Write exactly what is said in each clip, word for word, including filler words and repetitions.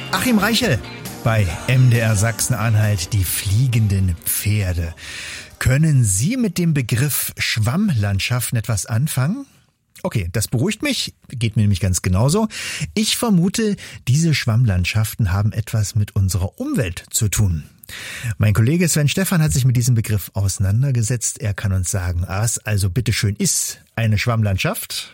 Achim Reichel bei M D R Sachsen-Anhalt, die fliegenden Pferde. Können Sie mit dem Begriff Schwammlandschaften etwas anfangen? Okay, das beruhigt mich, geht mir nämlich ganz genauso. Ich vermute, diese Schwammlandschaften haben etwas mit unserer Umwelt zu tun. Mein Kollege Sven Stephan hat sich mit diesem Begriff auseinandergesetzt. Er kann uns sagen, was also bitteschön ist eine Schwammlandschaft?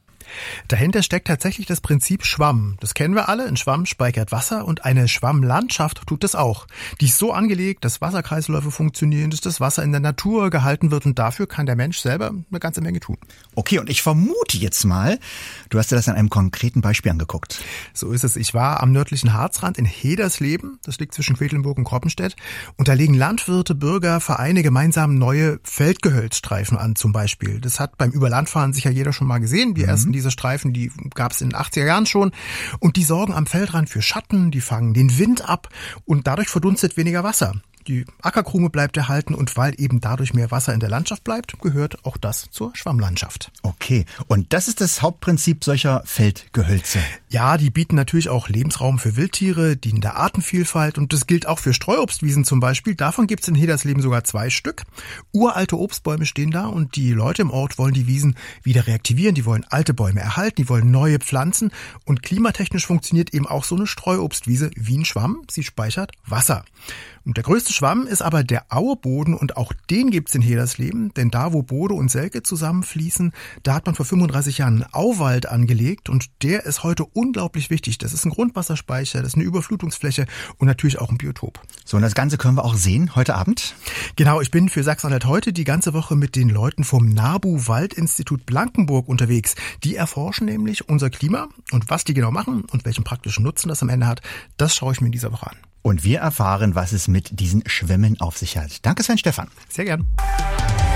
Dahinter steckt tatsächlich das Prinzip Schwamm. Das kennen wir alle. Ein Schwamm speichert Wasser und eine Schwammlandschaft tut das auch. Die ist so angelegt, dass Wasserkreisläufe funktionieren, dass das Wasser in der Natur gehalten wird und dafür kann der Mensch selber eine ganze Menge tun. Okay, und ich vermute jetzt mal, du hast dir das an einem konkreten Beispiel angeguckt. So ist es. Ich war am nördlichen Harzrand in Hedersleben, das liegt zwischen Quedlinburg und Kroppenstedt, und da legen Landwirte, Bürger, Vereine gemeinsam neue Feldgehölzstreifen an zum Beispiel. Das hat beim Überlandfahren sicher jeder schon mal gesehen, die mhm. ersten Diese Streifen, die gab es in den achtziger Jahren schon und die sorgen am Feldrand für Schatten, die fangen den Wind ab und dadurch verdunstet weniger Wasser. Die Ackerkrume bleibt erhalten und weil eben dadurch mehr Wasser in der Landschaft bleibt, gehört auch das zur Schwammlandschaft. Okay, und das ist das Hauptprinzip solcher Feldgehölze? Ja, die bieten natürlich auch Lebensraum für Wildtiere, dienen der Artenvielfalt und das gilt auch für Streuobstwiesen zum Beispiel. Davon gibt es in Hedersleben sogar zwei Stück. Uralte Obstbäume stehen da und die Leute im Ort wollen die Wiesen wieder reaktivieren. Die wollen alte Bäume erhalten, die wollen neue Pflanzen und klimatechnisch funktioniert eben auch so eine Streuobstwiese wie ein Schwamm. Sie speichert Wasser. Und der größte Schwamm ist aber der Aueboden und auch den gibt's in Hedersleben, denn da, wo Bode und Selke zusammenfließen, da hat man vor fünfunddreißig Jahren einen Auwald angelegt und der ist heute unglaublich wichtig. Das ist ein Grundwasserspeicher, das ist eine Überflutungsfläche und natürlich auch ein Biotop. So, und das Ganze können wir auch sehen heute Abend? Genau, ich bin für Sachsen-Anhalt heute die ganze Woche mit den Leuten vom NABU-Waldinstitut Blankenburg unterwegs. Die erforschen nämlich unser Klima und was die genau machen und welchen praktischen Nutzen das am Ende hat, das schaue ich mir in dieser Woche an. Und wir erfahren, was es mit diesen Schwämmen auf sich hat. Danke, Sven Stephan. Sehr gern.